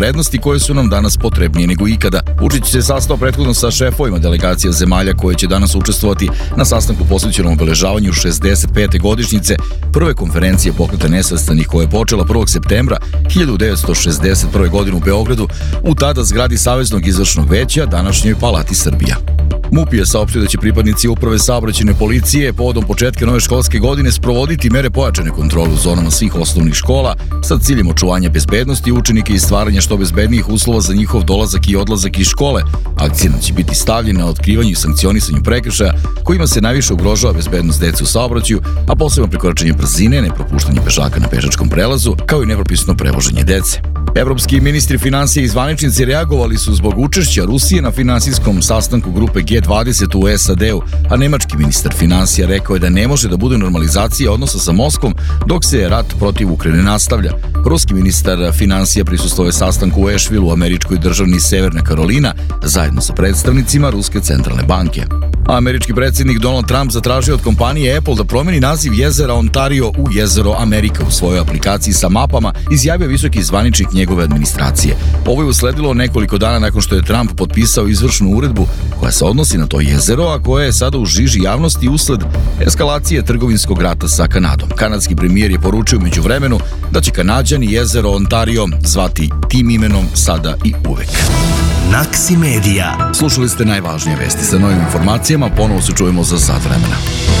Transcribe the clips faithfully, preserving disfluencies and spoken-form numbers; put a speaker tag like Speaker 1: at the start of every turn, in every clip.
Speaker 1: vrednosti koje su nam danas potrebnije nego ikada. Vučić se sastao prethodno sa šefovima delegacija zemalja koje će danas učestvovati na sastanku posvećenom obeležavanju šezdeset pete godišnjice prve konferencije Pokreta nesvrstanih koja je počela prvog septembra hiljadu devetsto šezdeset prve. godine u Beogradu u tada zgradi Saveznog izvršnog veća, današnjoj Palati Srbija. MUP je saopštio da će pripadnici Uprave saobraćajne policije povodom početka nove školske godine sprovoditi mere pojačane kontrole u zonama svih osnovnih škola sa ciljem očuvanja bezbednosti učenika i stvaranja što bezbednijih uslova za njihov dolazak i odlazak iz škole. Akcija će biti stavljena na otkrivanju i sankcionisanju prekršaja kojima se najviše ugrožava bezbednost dece u saobraćaju, a posebno prekoračenje brzine, nepropuštanje pešaka na pešačkom prelazu, kao i nepropisno prevoženje dece. Evropski ministri finansija i zvaničnici reagovali su zbog učešća Rusije na finansijskom sastanku grupe G dvadeset u S A D-u, a nemački ministar finansija rekao je da ne može da bude normalizacija odnosa sa Moskvom dok se rat protiv Ukrajine nastavlja. Ruski ministar finansija prisustvovao je sastanku u Ešvilu u američkoj državni Severna Karolina zajedno sa predstavnicima Ruske centralne banke. Američki predsjednik Donald Trump zatražio od kompanije Apple da promeni naziv jezera Ontario u jezero Amerika u svojoj aplikaciji sa mapama, izjavio visoki zvaničnik njegove administracije. Ovo je usledilo nekoliko dana nakon što je Trump potpisao izvršnu uredbu koja se odnosi na to jezero, a koja je sada u žiži javnosti usled eskalacije trgovinskog rata sa Kanadom. Kanadski premijer je poručio među vremenu da će Kanađani jezero Ontario zvati tim imenom sada i uvek.
Speaker 2: Naksi Medija.
Speaker 1: Slušali ste najvažnije vesti. Sa novim informacijama ponovo se čujemo za sat vremena.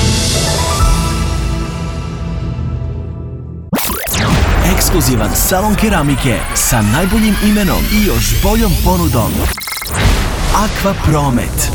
Speaker 2: Ekskluzivan salon keramike sa najboljim imenom i još boljom ponudom. Aqua Promet.